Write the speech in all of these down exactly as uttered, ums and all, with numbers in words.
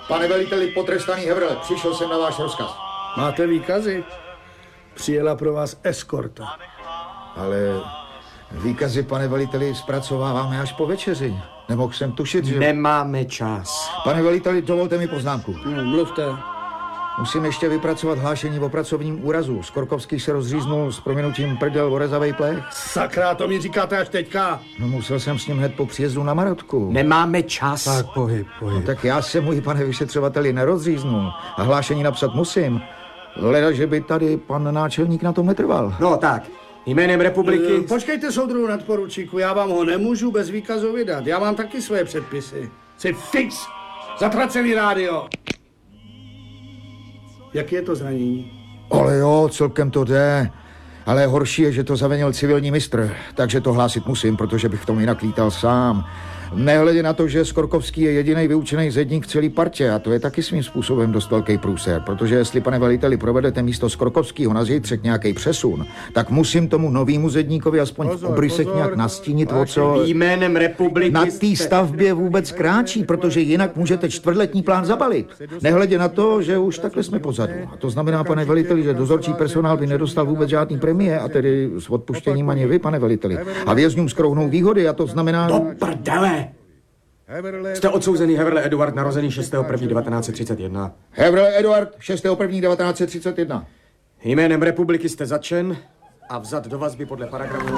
Pane veliteli, potrestaný Hevrle, přišel jsem na váš rozkaz. Máte výkazy? Přijela pro vás eskorta. Ale výkazy, pane veliteli, zpracováváme až po večeři. Nemohl jsem tušit, že... Nemáme čas. Pane veliteli, dovolte mi poznámku. No, mluvte. Musím ještě vypracovat hlášení o pracovním úrazu. Skorkovský se rozříznul s prominutím prdel o rezavej plech. Sakra, to mi říkáte až teďka. No, musel jsem s ním hned po příjezdu na Marotku. Nemáme čas. Tak pohyb, pohyb. No, tak já se můj, pane vyšetřovateli, nerozříznul. A hlášení napsat musím. Leda, že by tady pan náčelník na tom netrval. No tak, jménem republiky... Počkejte, soudruhu nadporučíku, já vám ho nemůžu bez výkazu vydat. Já mám taky své předpisy. Jsi fix! Zatracený rádio! Jaký je to zranění? Ale jo, celkem to jde. Ale horší je, že to zavinil civilní mistr. Takže to hlásit musím, protože bych v tom jinak lítal sám. Nehledě na to, že Skorkovský je jediný vyučený zedník v celé partě a to je taky svým způsobem dost velký průser, protože jestli, pane veliteli, provedete místo Skorkovskýho na zítřek nějaký přesun, tak musím tomu novýmu zedníkovi aspoň pozor, v obrysech pozor, nějak nastínit, o co jménem republiky na té stavbě vůbec kráčí, protože jinak můžete čtvrtletní plán zabalit. Nehledě na to, že už takhle jsme pozadu. A to znamená, pane veliteli, že dozorčí personál by nedostal vůbec žádný premie, a tedy s odpuštěním ani vy, pane veliteli. A vězňům skrouhnou výhody, a to znamená... Do prdele! Jste odsouzený Hevrle Eduard, narozený šestého prvního devatenáct set třicet jedna. Hevrle Eduard, šestého prvního devatenáct set třicet jedna. Jménem republiky jste zatčen a vzat do vazby podle paragrafu...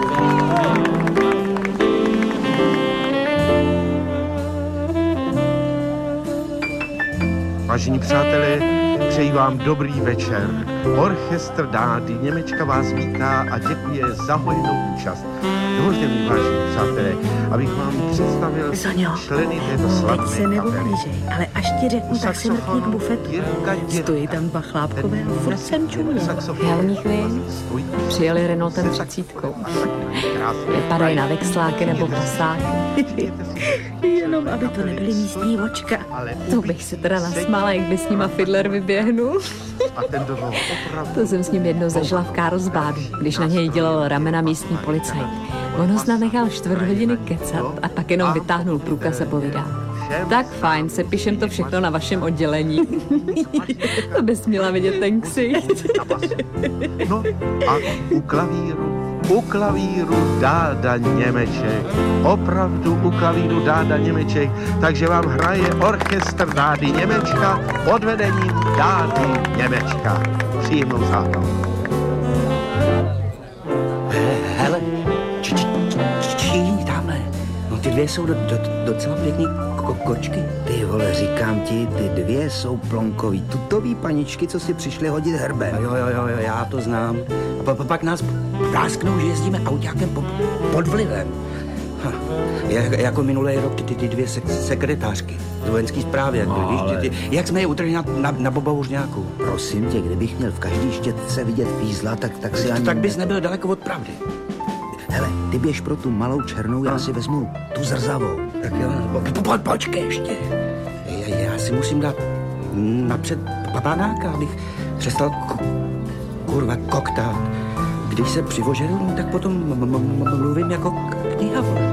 Vážení přátelé, přeji vám dobrý večer. Orchestr Dády Němečka vás vítá a děkuje za hojnou účast. Dovolte mi, vážení přátelé, abych vám představil Zoňo, členy této slavné teď se neublížej, ale až ti řeknu, tak si mrkni k bufetu. Stojí tam dva chlápkové a furt jsem čuměl. Helmíchvi přijeli Renaultem třicítkou. Vypadají na vexláky nebo pasáky. Jenom, aby to nebyly místní vočka. To bych se teda nasmála, jak by s nima Fiedler vyběhnul. To jsem s ním jednou zažila v Karlsbadu, když na něj dělal ramena místní policajt. On snad nechal čtvrt hodiny kecat a pak jenom vytáhnul průkaz a povídá. Tak fajn, sepíšem to všechno na vašem oddělení. To bys měla vidět ten ksicht. No a u klavíru, u klavíru Dáda Němeček. Opravdu u klavíru Dáda Němeček. Takže vám hraje orchestr Dády Němečka pod vedením Dády Němečka. Příjemnou zábavu. Hele, číň tamhle. No ty dvě jsou do, do, docela pěkný ko- kočky. Ty vole, říkám ti, ty dvě jsou plonkový, tutový paničky, co si přišli hodit herbem. Jo, jo, jo, jo, já to znám. A pa, pa, pak nás prásknou, že jezdíme autákem po, pod vlivem. Ha. Jak, jako minulý rok ty, ty, ty dvě sek- sekretářky z vojenský správy, jak, no, víš, ty, ty, jak jsme je utrhli na, na, na Bobavuřňáku. Prosím tě, kdybych měl v každý štětce vidět fízla, tak, tak si ani... Tak bys nebyl daleko od pravdy. Hele, ty běž pro tu malou černou, já si vezmu tu zrzavou. Tak jo, po, po, počkej ještě. Já, já si musím dát napřed panáka, abych přestal k, kurva koktát. Když se přivožeru, tak potom mluvím jako kniha.